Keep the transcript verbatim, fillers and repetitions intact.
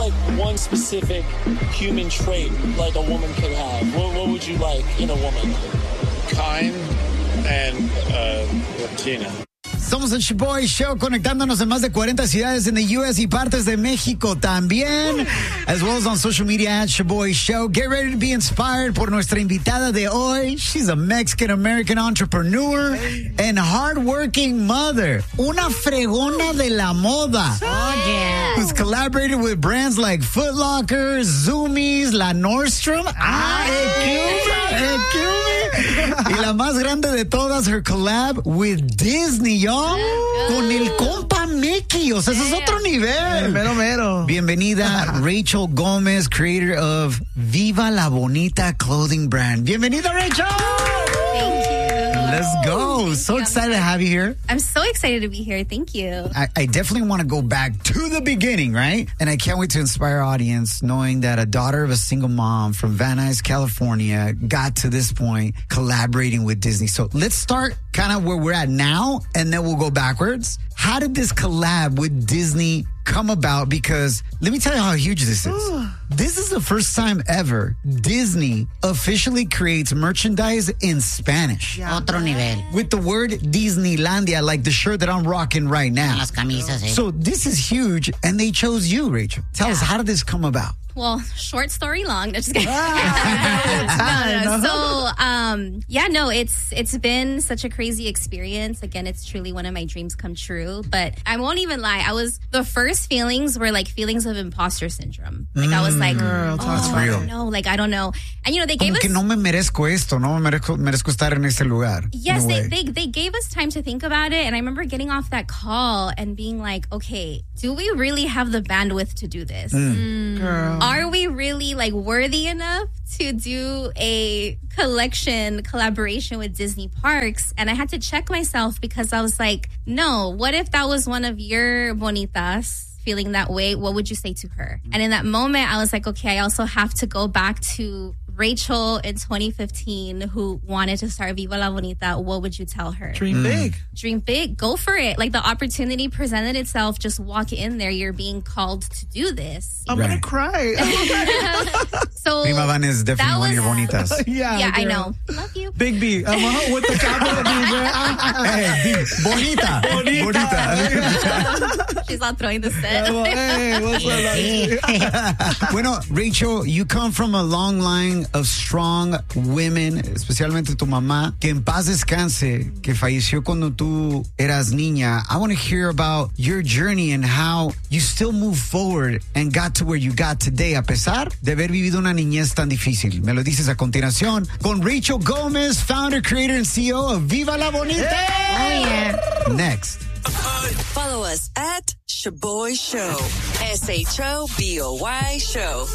like one specific human trait like a woman could have? What, what would you like in a woman? Kind and uh, Latina. Somos el Shaboy Show, conectándonos en más de cuarenta ciudades en the U S y partes de México también, as well as on social media at Shaboy Show. Get ready to be inspired por nuestra invitada de hoy. She's a Mexican-American entrepreneur and hardworking mother. Una fregona de la moda. Oh, yeah. Who's collaborated with brands like Foot Locker, Zoomies, La Nordstrom. ¡Ay, y la más grande de todas, her collab with Disney, y'all. Con el compa Mickey. O sea, ese es otro nivel. Mero, mero. Bienvenida, Rachel Gomez, creator of Viva La Bonita clothing brand. Bienvenida, Rachel. Thank you. Let's go. So excited to have you here. I'm so excited to be here. Thank you. I, I definitely want to go back to the beginning, right? And I can't wait to inspire our audience knowing that a daughter of a single mom from Van Nuys, California got to this point collaborating with Disney. So let's start kind of where we're at now, and then we'll go backwards. How did this collab with Disney come about? Because let me tell you how huge this is. This is the first time ever Disney officially creates merchandise in Spanish. Yeah. Otro nivel. With the word Disneylandia, like the shirt that I'm rocking right now. Las camisas, eh? So this is huge, and they chose you, Rachel. Tell Yeah. us, how did this come about? Well, short story long. No, just kidding. no, no. So, um, yeah, no, it's it's been such a crazy experience. Again, it's truly one of my dreams come true. But I won't even lie. I was the first feelings were like feelings of imposter syndrome. Like I was like, Girl, oh, that's I real. don't know. Like I don't know. And you know, they gave Como us. que no me merezco esto, no me merezco, merezco estar en este lugar. Yes, No they, way. they they gave us time to think about it. And I remember getting off that call and being like, okay, do we really have the bandwidth to do this? Girl. Are we really like worthy enough to do a collection collaboration with Disney Parks? And I had to check myself because I was like, no, what if that was one of your bonitas feeling that way? What would you say to her? And in that moment, I was like, okay, I also have to go back to Rachel in twenty fifteen who wanted to start Viva La Bonita. What would you tell her? Dream big. Dream big, go for it. Like the opportunity presented itself, just walk in there. You're being called to do this. I'm Right. gonna cry. So Prima Van is definitely that one of your was- bonitas. yeah, yeah, I girl. know. Love you. Big B. I'm uh, with the capital B, bro. Hey, D, bonita. Bonita. She's not throwing the set. Well, hey, what's up? Bueno, Rachel, you come from a long line of strong women, especialmente tu mamá, que en paz descanse, que falleció cuando tú eras niña. I want to hear about your journey and how you still move forward and got to where you got today, a pesar de haber vivido una niñez tan difícil. Me lo dices a continuación con Rachel Gomez, founder, creator, and C E O of Viva La Bonita. Oh, yeah. Next. Follow us at Shaboy Show. S H O B O Y Show.